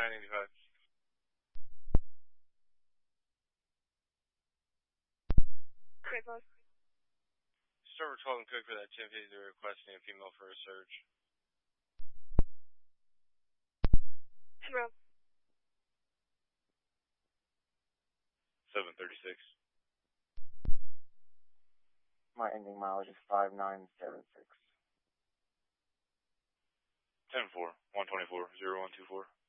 985. Great boss. Server 12 and Cook for that 1050 requesting a female for a search. 10 row. 736. My ending mileage is 5976. 10-4, 124, 0124.